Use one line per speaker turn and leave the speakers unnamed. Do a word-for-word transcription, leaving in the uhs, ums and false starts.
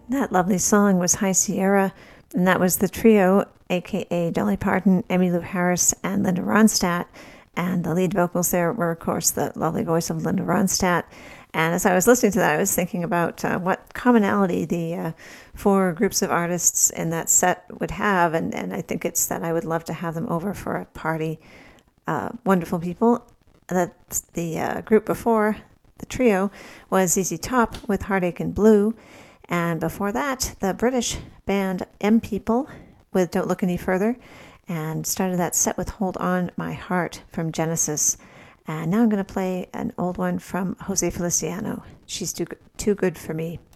That lovely song was High Sierra, and that was the trio, aka Dolly Parton, Emmylou Harris, and Linda Ronstadt. And the lead vocals there were, of course, the lovely voice of Linda Ronstadt. And as I was listening to that, I was thinking about uh, what commonality the uh, four groups of artists in that set would have. And, and I think it's that I would love to have them over for a party. Uh, wonderful people. That's the uh, group before, the trio, was Z Z Top with Heartache and Blue. And before that, the British band M People with Don't Look Any Further, and started that set with Hold On My Heart from Genesis. And now I'm going to play an old one from Jose Feliciano, She's Too, Too Good For Me.